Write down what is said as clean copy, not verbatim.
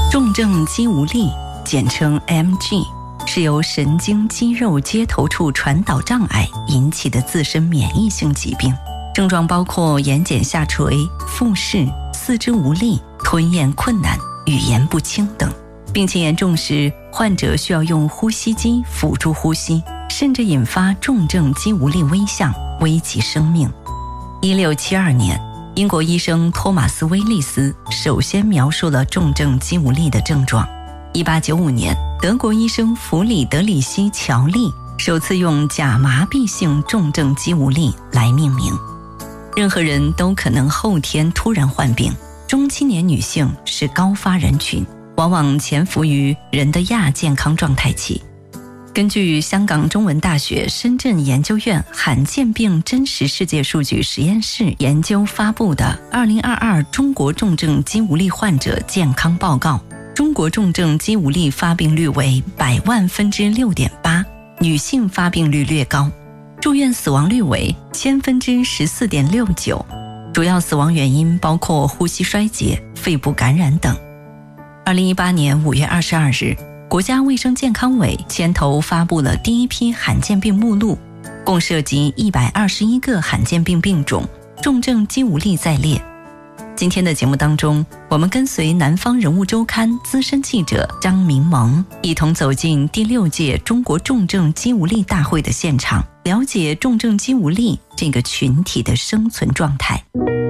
重症肌无力，简称 MG， 是由神经肌肉接头处传导障碍引起的自身免疫性疾病，症状包括眼睑下垂、复视、四肢无力、吞咽困难、语言不清等。病情严重时，患者需要用呼吸机辅助呼吸，甚至引发重症肌无力危象，危及生命。1672年，英国医生托马斯·威利斯首先描述了重症肌无力的症状。1895年，德国医生弗里德里希·乔利首次用假麻痹性重症肌无力来命名。任何人都可能后天突然患病，中青年女性是高发人群，往往潜伏于人的亚健康状态期。根据香港中文大学深圳研究院罕见病真实世界数据实验室研究发布的2022中国重症肌无力患者健康报告，中国重症肌无力发病率为100万分之 6.8， 女性发病率略高，住院死亡率为1000分之 14.69， 主要死亡原因包括呼吸衰竭、肺部感染等。2018年5月22日，国家卫生健康委牵头发布了第一批罕见病目录，共涉及121个罕见病病种，重症肌无力在列。今天的节目当中，我们跟随南方人物周刊资深记者张明萌，一同走进第6届中国重症肌无力大会的现场，了解重症肌无力这个群体的生存状态。